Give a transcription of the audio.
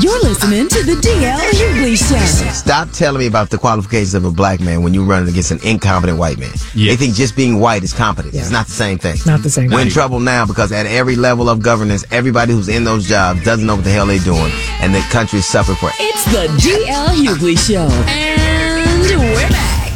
You're listening to the DL Hughley Show. Stop telling me about the qualifications of a black man when you're running against an incompetent white man. They think just being white is competence. It's not the same thing. Not the same thing. We're in trouble now because at every level of governance, everybody who's in those jobs doesn't know what the hell they're doing, and the country is suffering for it. It's the DL Hughley Show. And we're back.